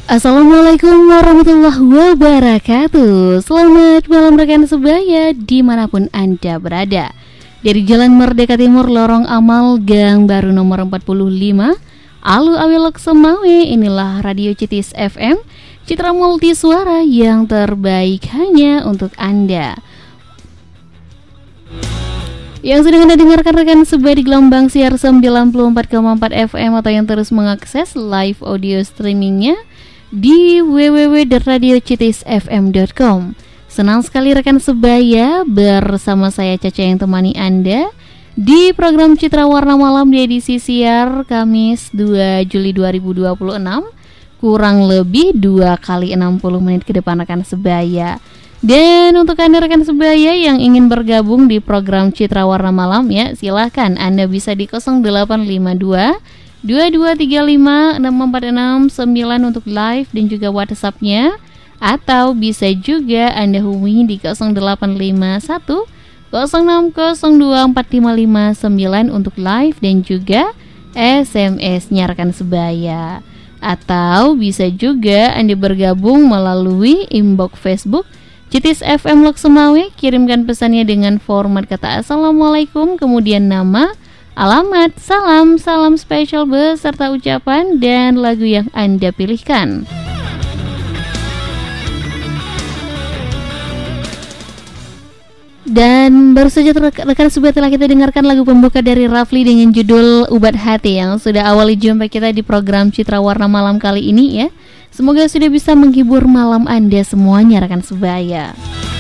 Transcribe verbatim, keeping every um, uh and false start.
Assalamualaikum warahmatullahi wabarakatuh. Selamat malam rekan sebaya dimanapun Anda berada. Dari Jalan Merdeka Timur, Lorong Amal, Gang Baru nomor empat puluh lima, Alu Awilok Semawe. Inilah Radio Citis F M, Citra Multi Suara yang terbaik hanya untuk Anda. Yang sedang Anda dengarkan rekan sebaya di gelombang siar sembilan puluh empat koma empat F M atau yang terus mengakses live audio streamingnya di w w w titik radio citis f m titik com. Senang sekali rekan sebaya bersama saya Caca yang temani Anda di program Citra Warna Malam di edisi siar Kamis dua Juli dua ribu dua puluh enam, kurang lebih dua kali enam puluh menit ke depan rekan sebaya. Dan untuk Anda rekan sebaya yang ingin bergabung di program Citra Warna Malam, ya silahkan Anda bisa di nol delapan lima dua dua dua tiga lima enam empat enam sembilan untuk live dan juga WhatsApp-nya, atau bisa juga Anda hubungi di nol delapan lima satu nol enam nol dua empat lima lima sembilan untuk live dan juga S M S-nya rekan sebaya. Atau bisa juga Anda bergabung melalui inbox Facebook Citis F M Lok Semawe, kirimkan pesannya dengan format kata Assalamualaikum, kemudian nama, alamat, salam, salam spesial beserta ucapan dan lagu yang Anda pilihkan. Dan baru saja rekan sebaya telah kita dengarkan lagu pembuka dari Rafli dengan judul Ubat Hati yang sudah awali jumpa kita di program Citra Warna Malam kali ini ya. Semoga sudah bisa menghibur malam Anda semuanya rekan sebaya.